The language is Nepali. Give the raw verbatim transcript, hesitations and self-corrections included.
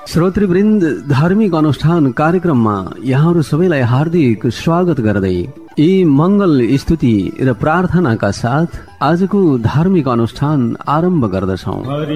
श्रोतृवृन्द, धार्मिक अनुष्ठान कार्यक्रममा यहाँहरू सबैलाई हार्दिक स्वागत गर्दै यी मङ्गल स्तुति र प्रार्थनाका साथ आजको धार्मिक अनुष्ठान आरम्भ गर्दछौं।